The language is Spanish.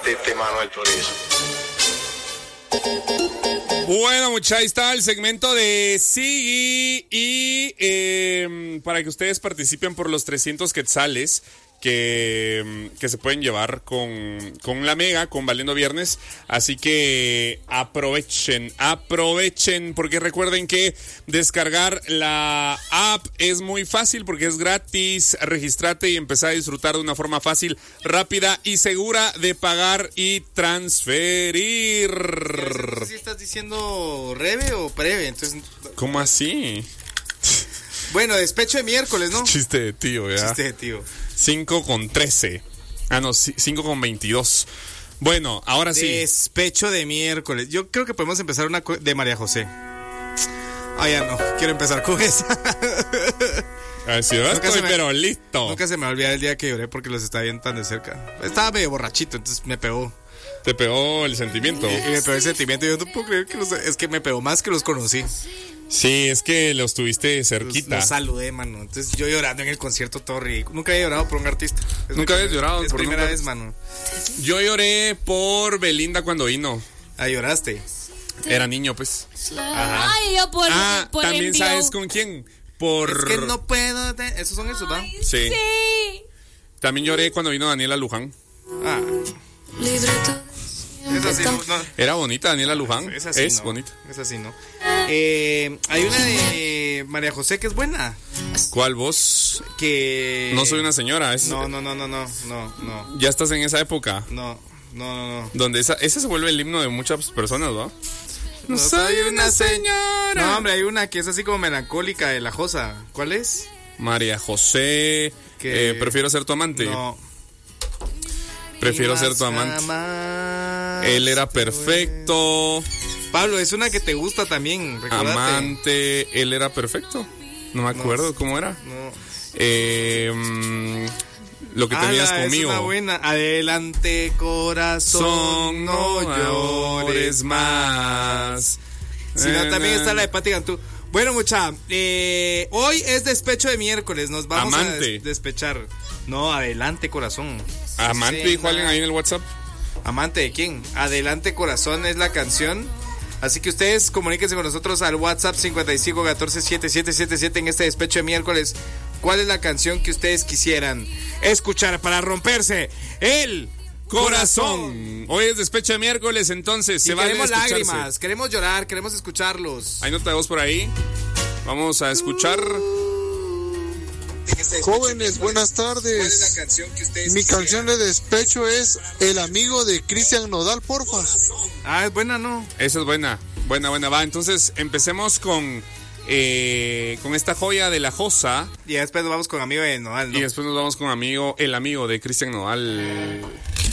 Métete mano al chorizo. Bueno, muchachos, ahí está el segmento de Sigui y para que ustedes participen por los 300 quetzales que se pueden llevar con la Mega, con Valiendo Viernes. Así que aprovechen, porque recuerden que descargar la app es muy fácil porque es gratis. Regístrate y empezá a disfrutar de una forma fácil, rápida y segura de pagar y transferir. No sé si estás diciendo Reve o Preve, entonces... ¿Cómo así? Bueno, despecho de miércoles, ¿no? Chiste de tío, ya. Chiste de tío. 5:13. Ah, no, 5:22. Bueno, ahora sí. Despecho de miércoles. Yo creo que podemos empezar una de María José. Ah, ya no. Quiero empezar con esa. A ver si yo estoy, pero listo. Nunca se me va a olvidar el día que lloré porque los estaba viendo tan de cerca. Estaba medio borrachito, entonces me pegó. Te pegó el sentimiento. Y me pegó el sentimiento. Y yo no puedo creer que es que me pegó más que los conocí. Sí, es que los tuviste cerquita. Los saludé, mano. Entonces yo llorando en el concierto todo ridículo. Nunca había llorado por un artista. Nunca habías llorado es por primera nunca. vez, mano. Yo lloré por Belinda cuando vino. Ah, lloraste. Era niño, pues. Ajá. Ay, yo por también envío. sabes con quién. Por... Es que no puedo. Esos son esos, ¿va? Sí. También lloré cuando vino Daniela Luján. Ah. Esa sí, no. Era bonita Daniela Luján. Esa sí es no. bonita. Esa sí, ¿no? Hay una de María José que es buena. ¿Cuál vos? Que... No soy una señora. Es... No. Ya estás en esa época. No. Donde ese se vuelve el himno de muchas personas, ¿va? No soy una señora. No, hombre, hay una que es así como melancólica de La Josa. ¿Cuál es? María José. Prefiero ser tu amante. No. Prefiero ser tu amante. Él era perfecto. Pablo, es una que te gusta también. Recordate. Amante. Él era perfecto. No me acuerdo cómo era. No. Lo que tenías conmigo. Es una buena. Adelante, corazón, no llores más. Si no, también está la de Patti Cantú. Bueno, mucha, hoy es despecho de miércoles. Nos vamos a despechar. No, adelante, corazón. ¿Amante dijo alguien ahí en el WhatsApp? ¿Amante de quién? Adelante, corazón es la canción. Así que ustedes comuníquense con nosotros al WhatsApp 55147777 en este despecho de miércoles. ¿Cuál es la canción que ustedes quisieran escuchar para romperse el corazón? Hoy es despecho de miércoles, entonces se vale queremos escucharse. lágrimas, queremos llorar, queremos escucharlos. Hay nota de voz por ahí. Vamos a escuchar. Jóvenes, buenas tardes. Mi canción de despecho es El amigo de Cristian Nodal, porfa. Ah, es buena, ¿no? Esa es buena. Buena. Va, entonces empecemos con esta joya de La Josa. Y después nos vamos con Amigo de Nodal, ¿no? Y después nos vamos con El amigo de Cristian Nodal.